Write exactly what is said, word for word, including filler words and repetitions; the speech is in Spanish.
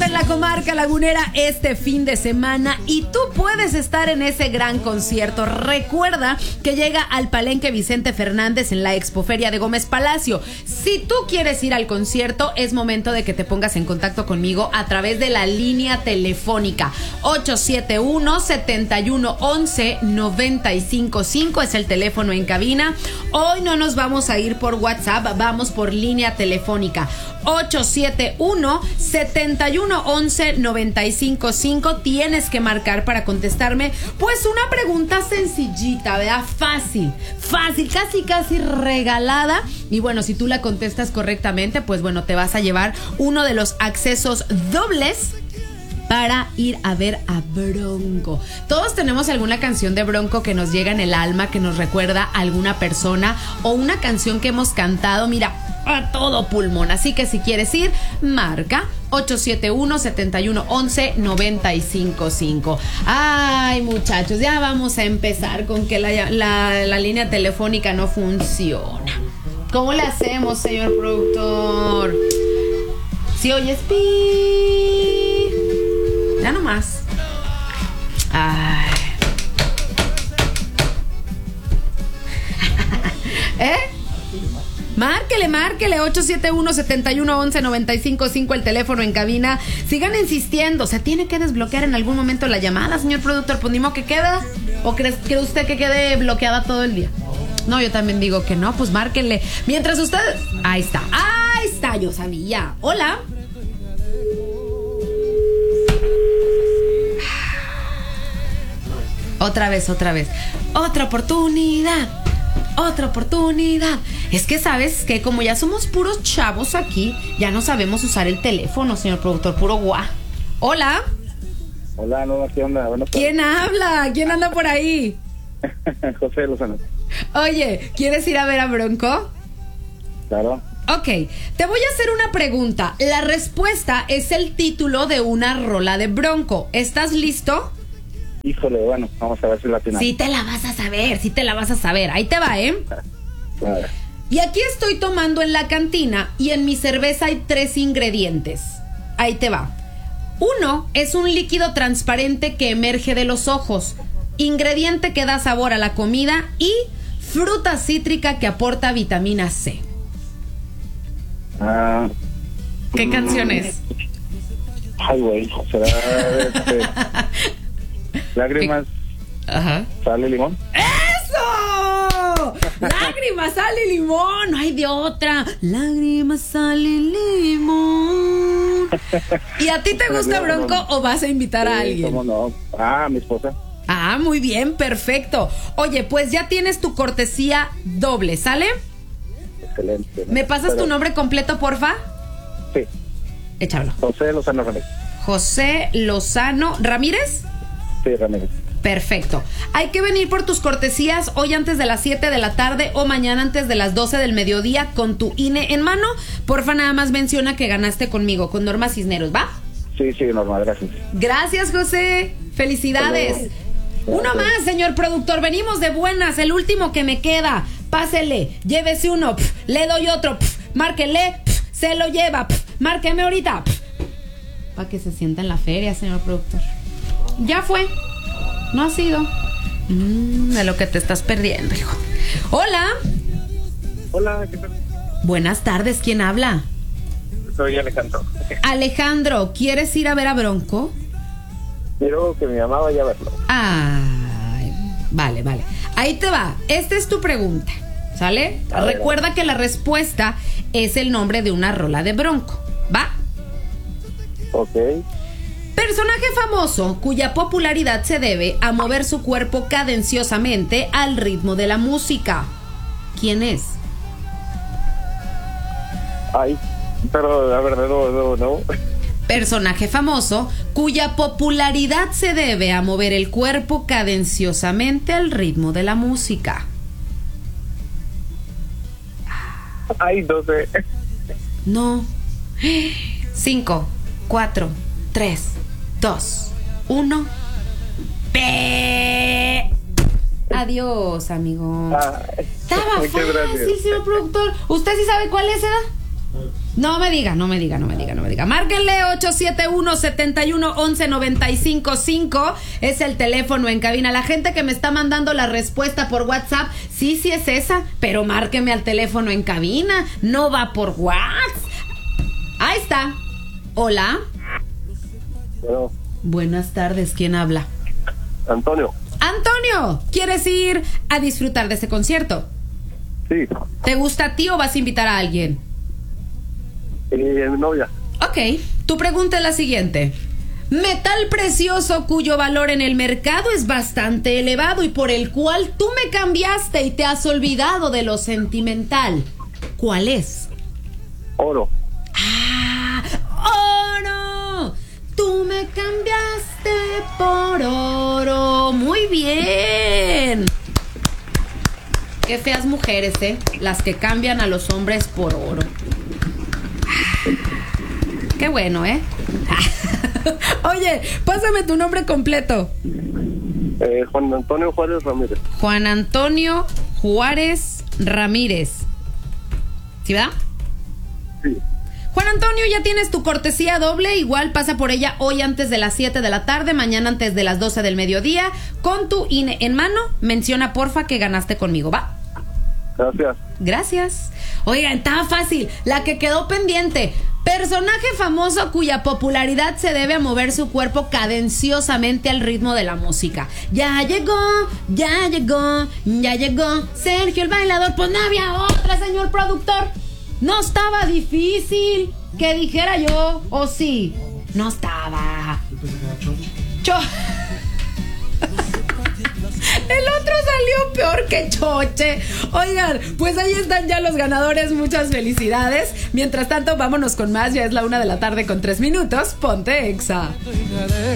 presenta en la comarca lagunera este fin de semana y tú puedes estar en ese gran concierto. Recuerda que llega al Palenque Vicente Fernández en la Expoferia de Gómez Palacio. Si tú quieres ir al concierto, es momento de que te pongas en contacto conmigo a través de la línea telefónica ocho siete uno, siete uno uno, nueve cinco cinco, es el teléfono en cabina. Hoy no nos vamos a ir por WhatsApp, vamos por línea telefónica ocho siete uno, siete uno uno, nueve cinco cinco. Tienes que marcar para contestarme pues una pregunta sencillita, ¿verdad? Fácil, fácil, casi casi regalada. Y bueno, si tú la contestas correctamente, pues bueno, te vas a llevar uno de los accesos dobles para ir a ver a Bronco. Todos tenemos alguna canción de Bronco que nos llega en el alma, que nos recuerda a alguna persona o una canción que hemos cantado, mira, a todo pulmón. Así que si quieres ir, marca ocho siete uno, siete uno uno, nueve cinco cinco. Ay, muchachos, ya vamos a empezar con que la, la, la línea telefónica no funciona. ¿Cómo le hacemos, señor productor? Si oyes pi, ya nomás. Ay. ¿Eh? Márquele, márquele, ocho siete uno, siete uno uno, nueve cinco cinco, el teléfono en cabina. Sigan insistiendo, se tiene que desbloquear en algún momento la llamada, señor productor. Pues ni modo que queda. ¿O cree, cree usted que quede bloqueada todo el día? No, yo también digo que no, pues márquenle. Mientras ustedes... Ahí está, ahí está, yo sabía. Hola. Otra vez, otra vez. Otra oportunidad. Otra oportunidad. Es que sabes que como ya somos puros chavos aquí, ya no sabemos usar el teléfono, señor productor, puro guá. Hola. Hola, no, ¿qué onda? Buenas tardes. ¿Quién habla? ¿Quién anda por ahí? José Lozano. Oye, ¿quieres ir a ver a Bronco? Claro. Ok, te voy a hacer una pregunta. La respuesta es el título de una rola de Bronco. ¿Estás listo? Híjole, bueno, vamos a ver si la atinamos. Sí te la vas a saber, sí te la vas a saber. Ahí te va, ¿eh? Claro. Y aquí estoy tomando en la cantina y en mi cerveza hay tres ingredientes. Ahí te va. Uno es un líquido transparente que emerge de los ojos, ingrediente que da sabor a la comida, y fruta cítrica que aporta vitamina C. Ah, ¿Qué canción es? Ay, güey, será este, Lágrimas, Ajá. Sal y Limón. ¡Eso! Lágrimas, sal y limón. No hay de otra. Lágrimas, sal y limón. ¿Y a ti te gusta Bronco o vas a invitar a Sí, alguien? ¿cómo no? Ah, mi esposa. Ah, muy bien, perfecto. Oye, pues ya tienes tu cortesía doble, ¿sale? Excelente. ¿Me pasas Pero, tu nombre completo, porfa? Sí, Échalo. José Lozano Ramírez. José Lozano Ramírez. Sí, Ramírez. Perfecto. Hay que venir por tus cortesías hoy antes de las siete de la tarde o mañana antes de las doce del mediodía con tu I N E en mano. Porfa, nada más menciona que ganaste conmigo con Norma Cisneros, ¿va? Sí, sí, normal, gracias. Gracias, José. Felicidades. Uno más, señor productor. Venimos de buenas. El último que me queda. Pásele. Llévese uno. Pf, le doy otro. Pf, márquele. Pf, se lo lleva. Pf, márqueme ahorita. Para que se sienta en la feria, señor productor. Ya fue. No ha sido. Mm, de lo que te estás perdiendo, hijo. Hola. Hola, ¿qué tal? Buenas tardes. ¿Quién habla? Soy Alejandro. Alejandro, ¿quieres ir a ver a Bronco? Quiero que mi mamá vaya a verlo. Ay, vale, vale. Ahí te va. Esta es tu pregunta, ¿sale? A ver, Recuerda a ver. que la respuesta es el nombre de una rola de Bronco, ¿va? Ok. Personaje famoso cuya popularidad se debe a mover su cuerpo cadenciosamente al ritmo de la música. ¿Quién es? Ay, pero la verdad no, no, no. Personaje famoso cuya popularidad se debe a mover el cuerpo cadenciosamente al ritmo de la música. Ay, no sé. No. Cinco, cuatro, tres, dos, uno. ¡Pe! Adiós, amigo. Ah, Estaba muchas fácil, gracias. señor productor. ¿Usted sí sabe cuál es, edad? No me diga, no me diga, no me diga, no me diga. Márquenle ocho siete uno, siete uno, once, noventa y cinco cinco. Es el teléfono en cabina. La gente que me está mandando la respuesta por WhatsApp, sí, sí es esa, pero márqueme al teléfono en cabina. No va por WhatsApp. Ahí está. Hola. Bueno, Buenas tardes, ¿quién habla? Antonio. Antonio, ¿quieres ir a disfrutar de ese concierto? Sí. ¿Te gusta a ti o vas a invitar a alguien? Eh, mi novia. Ok, tu pregunta es la siguiente. Metal precioso cuyo valor en el mercado es bastante elevado y por el cual tú me cambiaste y te has olvidado de lo sentimental. ¿Cuál es? Oro. ¡Ah! ¡Oro! Tú me cambiaste por oro. Muy bien. Qué feas mujeres, ¿eh? Las que cambian a los hombres por oro. Qué bueno, ¿eh? Oye, pásame tu nombre completo. Eh, Juan Antonio Juárez Ramírez. Juan Antonio Juárez Ramírez. ¿Sí, verdad? Sí. Juan Antonio, ya tienes tu cortesía doble. Igual pasa por ella hoy antes de las siete de la tarde, mañana antes de las doce del mediodía. Con tu I N E en mano, menciona porfa que ganaste conmigo, ¿va? Gracias. Gracias. Oigan, estaba fácil. La que quedó pendiente. Personaje famoso cuya popularidad se debe a mover su cuerpo cadenciosamente al ritmo de la música. Ya llegó, ya llegó, ya llegó Sergio el bailador. Pues no había otra, señor productor. No estaba difícil que dijera yo, o sí. No estaba. Cho. El otro salió peor que Choche. Oigan, pues ahí están ya los ganadores. Muchas felicidades. Mientras tanto, vámonos con más. Ya es la una de la tarde con tres minutos. Ponte Exa.